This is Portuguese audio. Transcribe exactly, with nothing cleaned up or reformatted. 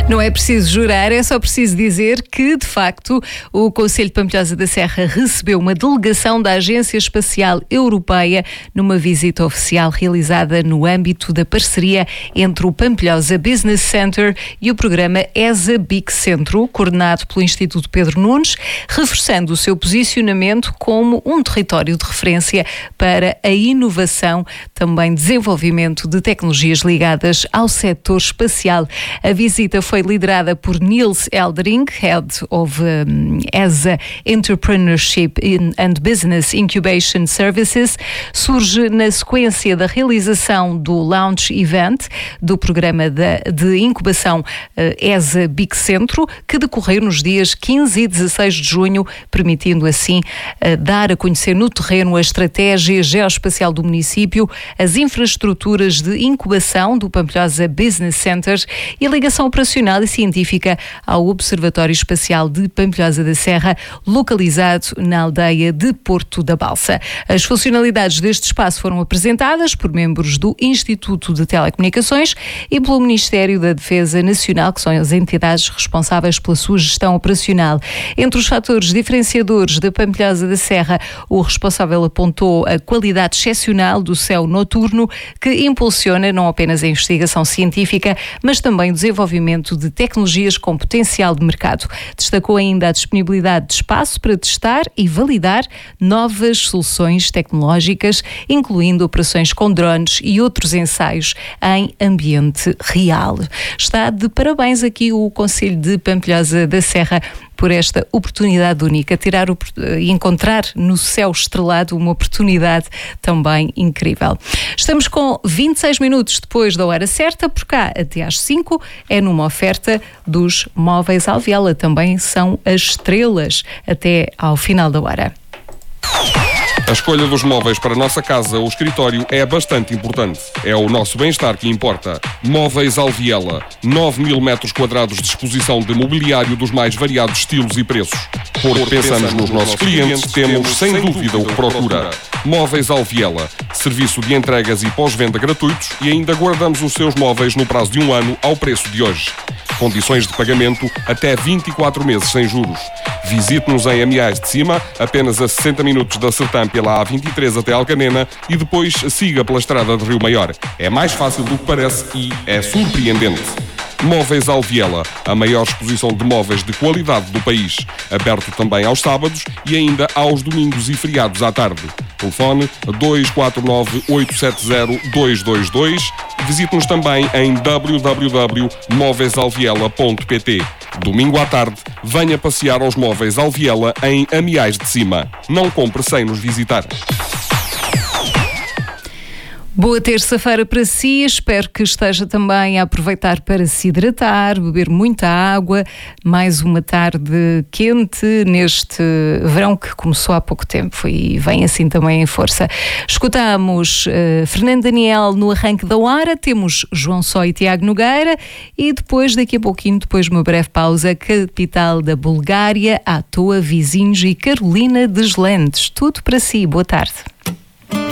Não é preciso jurar, é só preciso dizer que, de facto, o Conselho de Pampilhosa da Serra recebeu uma delegação da Agência Espacial Europeia numa visita oficial realizada no âmbito da parceria entre o Pampilhosa Business Center e o programa ESA BIC Centro, coordenado pelo Instituto Pedro Nunes, reforçando o seu posicionamento como um território de referência para a inovação, também desenvolvimento de tecnologias ligadas ao setor espacial. A visita foi liderada por Niels Eldering, Head of um, ESA Entrepreneurship and Business Incubation Services. Surge na sequência da realização do Launch Event do programa de, de incubação uh, ESA BIC Centro, que decorreu nos dias quinze e dezasseis de junho, permitindo assim uh, dar a conhecer no terreno a estratégia geoespacial do município, as infraestruturas de incubação do Pampilhosa Business Center e a ligação operacional e científica ao Observatório Espacial de Pampilhosa da Serra, localizado na aldeia de Porto da Balsa. As funcionalidades deste espaço foram apresentadas por membros do Instituto de Telecomunicações e pelo Ministério da Defesa Nacional, que são as entidades responsáveis pela sua gestão operacional. Entre os fatores diferenciadores da Pampilhosa da Serra, o responsável apontou a qualidade excepcional do céu noturno, que impulsiona não apenas a investigação científica, mas também o desenvolvimento de tecnologias com potencial de mercado. Destacou ainda a disponibilidade de espaço para testar e validar novas soluções tecnológicas, incluindo operações com drones e outros ensaios em ambiente real. Está de parabéns aqui o Conselho de Pampilhosa da Serra por esta oportunidade única, tirar e encontrar no céu estrelado uma oportunidade também incrível. Estamos com vinte e seis minutos depois da hora certa, por cá até às cinco é numa oferta dos Móveis Alviela, também são as estrelas até ao final da hora. A escolha dos móveis para a nossa casa ou escritório é bastante importante. É o nosso bem-estar que importa. Móveis Alviela. nove mil metros quadrados de exposição de mobiliário dos mais variados estilos e preços. Porque pensamos nos nossos clientes, temos sem dúvida o que procura. Móveis Alviela. Serviço de entregas e pós-venda gratuitos e ainda guardamos os seus móveis no prazo de um ano ao preço de hoje. Condições de pagamento até vinte e quatro meses sem juros. Visite-nos em Amiais de Cima, apenas a sessenta minutos da Sertã pela A vinte e três até Alcanena e depois siga pela estrada de Rio Maior. É mais fácil do que parece e é surpreendente. Móveis Alviela, a maior exposição de móveis de qualidade do país. Aberto também aos sábados e ainda aos domingos e feriados à tarde. Telefone dois quatro nove, oito sete zero, dois dois dois. Visite-nos também em w w w ponto móveis alviela ponto p t. Domingo à tarde, venha passear aos Móveis Alviela em Amiais de Cima. Não compre sem nos visitar. Boa terça-feira para si, espero que esteja também a aproveitar para se hidratar, beber muita água, mais uma tarde quente neste verão que começou há pouco tempo e vem assim também em força. Escutamos uh, Fernando Daniel no arranque da hora, temos João Só e Tiago Nogueira e depois, daqui a pouquinho, depois de uma breve pausa, capital da Bulgária, à toa, vizinhos e Carolina Deslandes. Tudo para si, boa tarde.